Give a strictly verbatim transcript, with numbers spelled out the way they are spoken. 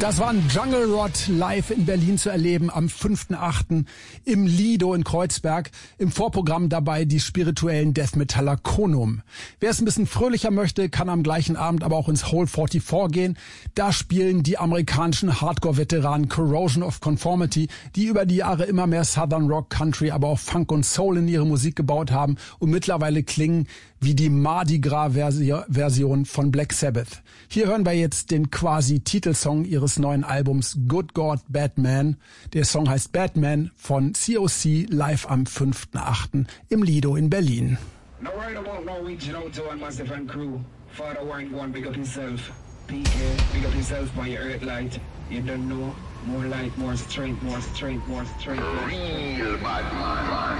Das war ein Jungle Rot live in Berlin zu erleben am fünften achten im Lido in Kreuzberg. Im Vorprogramm dabei die spirituellen Death Metaller Konum. Wer es ein bisschen fröhlicher möchte, kann am gleichen Abend aber auch ins Hole vierundvierzig gehen. Da spielen die amerikanischen Hardcore-Veteranen Corrosion of Conformity, die über die Jahre immer mehr Southern Rock, Country, aber auch Funk und Soul in ihre Musik gebaut haben und mittlerweile klingen wie die Mardi Gras-Version von Black Sabbath. Hier hören wir jetzt den quasi Titelsong ihres neuen Albums Good God, Bad Man. Der Song heißt Batman von C O C live am fünften achten im Lido in Berlin. No right about now reaching out to one massive and crew. Father Wine one, big up himself. P K, big up yourself by your earth light. You don't know. More light, more strength, more strength, more strength. More strength. Real bad man.